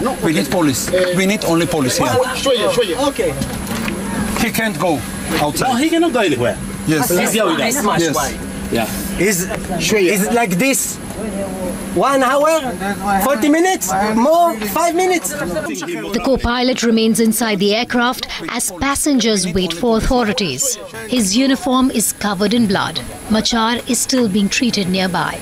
We need police. We need only police here. Okay. He can't go outside. No, he cannot go anywhere. Yes. He's going Yes. Yeah. Is it like this? 1 hour? 40 minutes? More? 5 minutes? The co-pilot remains inside the aircraft as passengers wait for authorities. His uniform is covered in blood. Machar is still being treated nearby.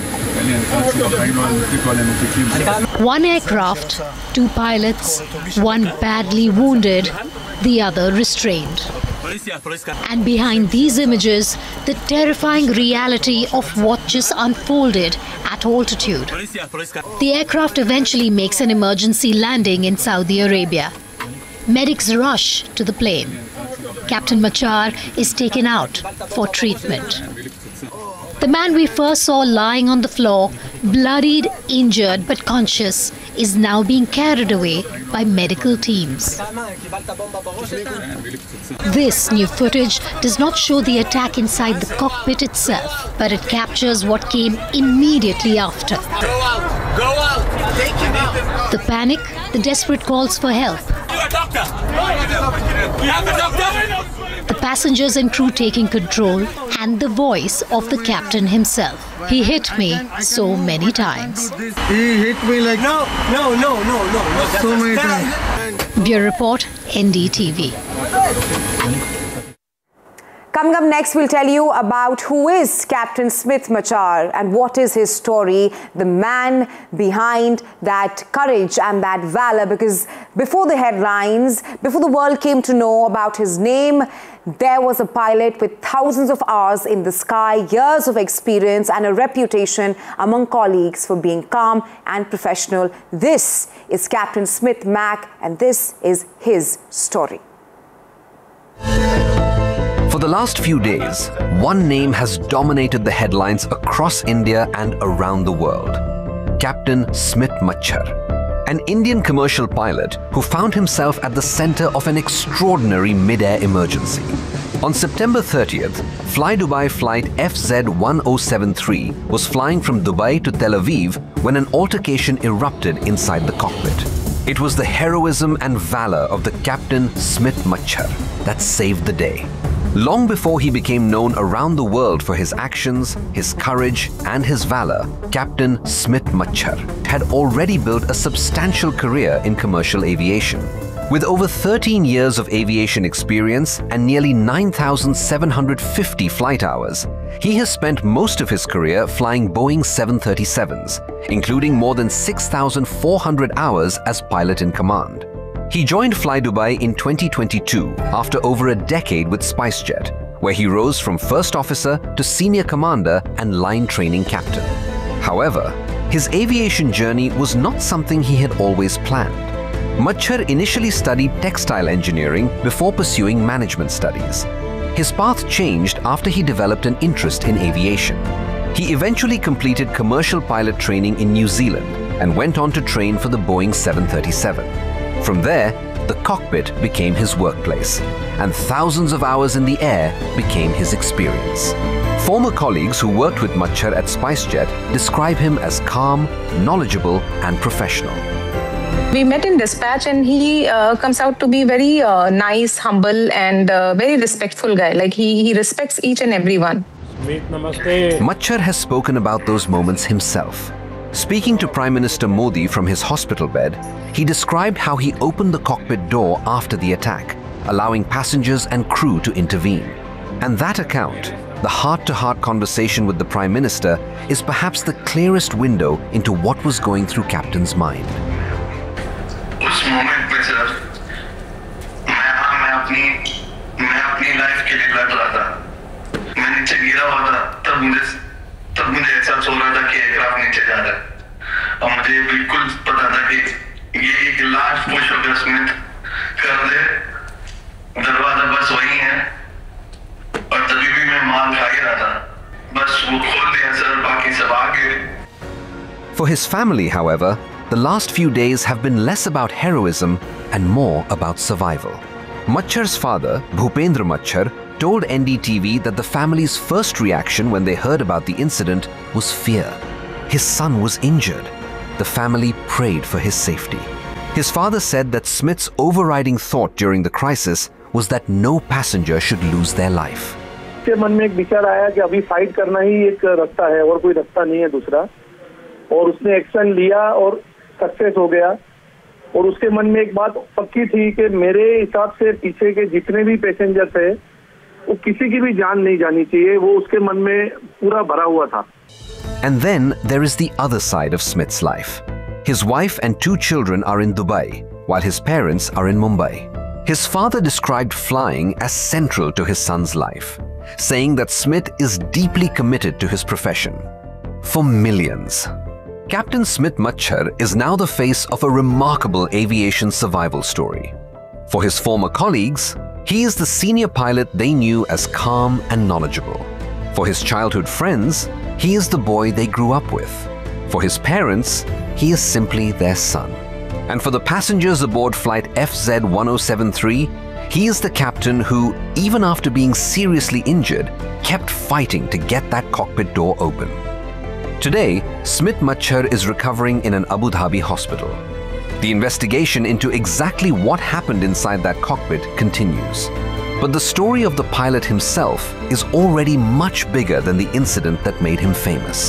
One aircraft, 2 pilots, one badly wounded, the other restrained. And behind these images, the terrifying reality of what just unfolded at altitude. The aircraft eventually makes an emergency landing in Saudi Arabia. Medics rush to the plane. Captain Machar is taken out for treatment. The man we first saw lying on the floor, bloodied, injured but conscious, is now being carried away by medical teams. This new footage does not show the attack inside the cockpit itself, but it captures what came immediately after. Go out! Take him out! The panic, the desperate calls for help. We have a doctor! The passengers and crew taking control, and the voice of the captain himself. He hit me so many times. He hit me like No. so many times. Bureau Report, NDTV. Coming up next, we'll tell you about who is Captain Smith Machar and what is his story, the man behind that courage and that valor. Because before the headlines, before the world came to know about his name, there was a pilot with thousands of hours in the sky, years of experience and a reputation among colleagues for being calm and professional. This is Captain Smith Mac, and this is his story. For the last few days, one name has dominated the headlines across India and around the world. Captain Smith Machar, an Indian commercial pilot who found himself at the center of an extraordinary mid-air emergency. On September 30th, Fly Dubai flight FZ1073 was flying from Dubai to Tel Aviv when an altercation erupted inside the cockpit. It was the heroism and valor of the Captain Smith Machar that saved the day. Long before he became known around the world for his actions, his courage, and his valor, Captain Smith Machar had already built a substantial career in commercial aviation. With over 13 years of aviation experience and nearly 9,750 flight hours, he has spent most of his career flying Boeing 737s, including more than 6,400 hours as pilot in command. He joined Fly Dubai in 2022 after over a decade with SpiceJet, where he rose from first officer to senior commander and line training captain. However, his aviation journey was not something he had always planned. Machar initially studied textile engineering before pursuing management studies. His path changed after he developed an interest in aviation. He eventually completed commercial pilot training in New Zealand and went on to train for the Boeing 737. From there, the cockpit became his workplace, and thousands of hours in the air became his experience. Former colleagues who worked with Machar at SpiceJet describe him as calm, knowledgeable, and professional. We met in dispatch, and he comes out to be very nice, humble, and very respectful guy. Like he respects each and everyone. Machar has spoken about those moments himself. Speaking to Prime Minister Modi from his hospital bed, he described how he opened the cockpit door after the attack, allowing passengers and crew to intervene. And that account, the heart-to-heart conversation with the Prime Minister, is perhaps the clearest window into what was going through Captain's mind. उस moment में sir मैं अपनी life के लिए लड़ रहा था। मैं नीचे गिरा हुआ था, तब मुझे एहसास हो रहा था कि एयरक्राफ्ट नीचे जा रहा है, और मुझे बिल्कुल पता था कि ये एक लास्ट पुश होगा, स्मिथ कर दे, दरवाजा बस वही है, और तभी भी मैं मार खा ही रहा था, बस वो खोल दिया सर, बाकी सब आगे। For his family, however, the last few days have been less about heroism and more about survival. Machar's father, Bhupendra Machar, told NDTV that the family's first reaction when they heard about the incident was fear. His son was injured. The family prayed for his safety. His father said that Smith's overriding thought during the crisis was that no passenger should lose their life. उसके मन में एक विचार आया कि अभी fight करना ही एक रास्ता है और कोई रास्ता नहीं है दूसरा, और उसने एक्शन लिया और सक्सेस हो गया। और उसके मन में एक बात पक्की थी कि मेरे हिसाब से पीछे के जितने भी पैसेंजर थे वो किसी की भी जान नहीं जानी चाहिए, वो उसके मन में पूरा भरा हुआ था। And then there is the other side of Smith's life. His wife and 2 children are in Dubai, while his parents are in Mumbai. His father described flying as central to his son's life, saying that Smith is deeply committed to his profession. For millions, Captain Smith Machar is now the face of a remarkable aviation survival story. For his former colleagues, he is the senior pilot they knew as calm and knowledgeable. For his childhood friends, he is the boy they grew up with. For his parents, he is simply their son. And for the passengers aboard flight FZ1073, he is the captain who, even after being seriously injured, kept fighting to get that cockpit door open. Today, Smith Machar is recovering in an Abu Dhabi hospital. The investigation into exactly what happened inside that cockpit continues. But the story of the pilot himself is already much bigger than the incident that made him famous.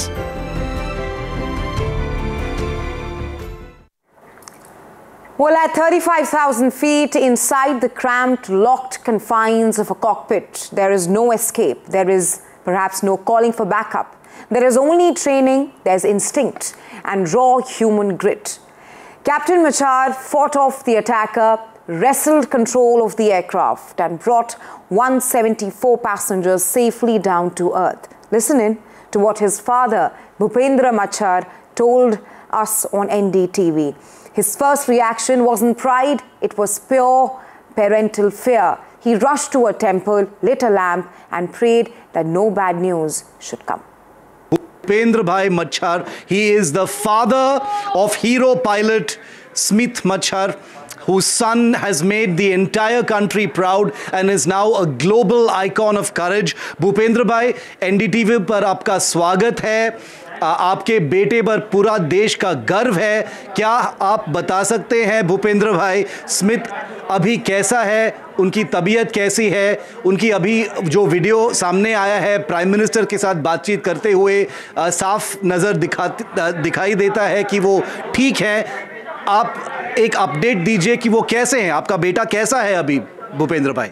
Well, at 35,000 feet inside the cramped, locked confines of a cockpit, there is no escape. There is perhaps no calling for backup. There is only training, there's instinct, and raw human grit. Captain Machar fought off the attacker, wrestled control of the aircraft, and brought 174 passengers safely down to earth. Listen in to what his father, Bhupendra Machar, told us on NDTV. His first reaction wasn't pride, it was pure parental fear. He rushed to a temple, lit a lamp, and prayed that no bad news should come. Bhupendra Bhai Machar, he is the father of hero pilot Smith Machar, whose son has made the entire country proud and is now a global icon of courage. Bhupendra Bhai, NDTV पर आपका स्वागत है। आपके बेटे पर पूरा देश का गर्व है। क्या आप बता सकते हैं भूपेंद्र भाई, स्मिथ अभी कैसा है, उनकी तबीयत कैसी है? उनकी अभी जो वीडियो सामने आया है प्राइम मिनिस्टर के साथ बातचीत करते हुए, साफ नज़र दिखाई देता है कि वो ठीक है। आप एक अपडेट दीजिए कि वो कैसे हैं, आपका बेटा कैसा है अभी भूपेंद्र भाई?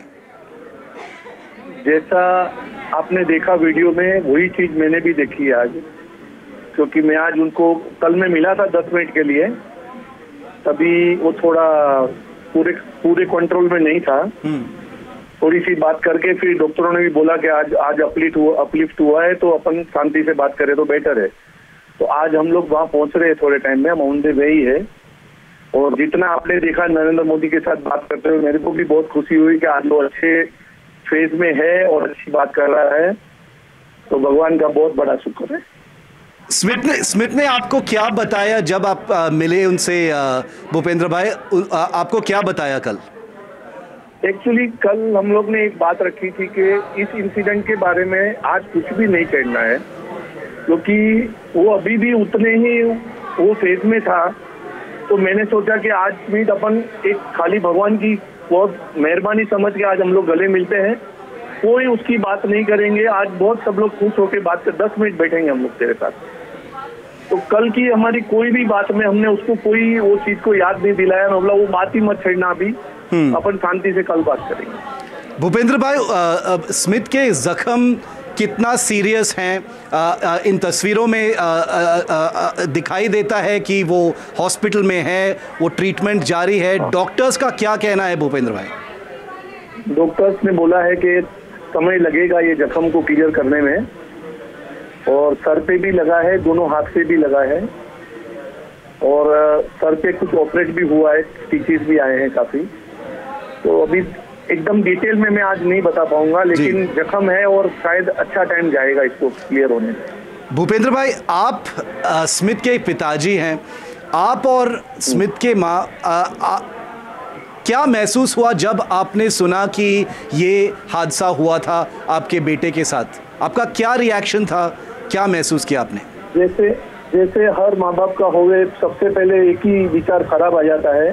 जैसा आपने देखा वीडियो में, वही चीज़ मैंने भी देखी है आज, क्योंकि मैं आज उनको कल में मिला था 10 मिनट के लिए, तभी वो थोड़ा पूरे कंट्रोल में नहीं था। थोड़ी सी बात करके फिर डॉक्टरों ने भी बोला कि आज अपलिफ्ट हुआ है तो अपन शांति से बात करें तो बेटर है। तो आज हम लोग वहाँ पहुँच रहे हैं थोड़े टाइम में, हम ऑन द वे ही है। और जितना आपने देखा नरेंद्र मोदी के साथ बात करते हुए, मेरे को भी बहुत खुशी हुई कि आज वो अच्छे फेज में है और अच्छी बात कर रहा है, तो भगवान का बहुत बड़ा शुक्र है। स्मिथ ने आपको क्या बताया जब आप मिले उनसे? भूपेंद्र भाई, आपको क्या बताया कल? एक्चुअली कल हम लोग ने एक बात रखी थी कि इस इंसिडेंट के बारे में आज कुछ भी नहीं कहना है, क्योंकि वो अभी भी उतने ही वो फेज में था। तो मैंने सोचा कि आज स्मिथ अपन एक खाली भगवान की बहुत मेहरबानी समझ के आज हम लोग गले मिलते हैं, कोई उसकी बात नहीं करेंगे। आज बहुत सब लोग खुश होकर बात कर 10 मिनट बैठेंगे हम लोग तेरे साथ। तो कल की हमारी कोई भी बात में हमने उसको कोई वो चीज को याद नहीं दिलाया, मैं बोला वो बात ही मत छेड़ना, अभी अपन शांति से कल बात करेंगे। भूपेंद्र भाई, स्मिथ के जख्म कितना सीरियस हैं? इन तस्वीरों में दिखाई देता है कि वो हॉस्पिटल में है, वो ट्रीटमेंट जारी है। डॉक्टर्स का क्या कहना है भूपेंद्र भाई? डॉक्टर्स ने बोला है कि समय लगेगा ये जख्म को क्लियर करने में, और सर पे भी लगा है, दोनों हाथ पे भी लगा है, और सर पे कुछ ऑपरेट भी हुआ है, स्टिचेस भी आए हैं काफी। तो अभी एकदम डिटेल में मैं आज नहीं बता पाऊंगा, लेकिन जख्म है और शायद अच्छा टाइम जाएगा इसको क्लियर होने में। भूपेंद्र भाई, आप स्मिथ के पिताजी हैं, आप और स्मिथ के माँ, क्या महसूस हुआ जब आपने सुना कि ये हादसा हुआ था आपके बेटे के साथ? आपका क्या रिएक्शन था, क्या महसूस किया आपने? जैसे हर माँ बाप का होवे, सबसे पहले एक ही विचार खराब आ जाता है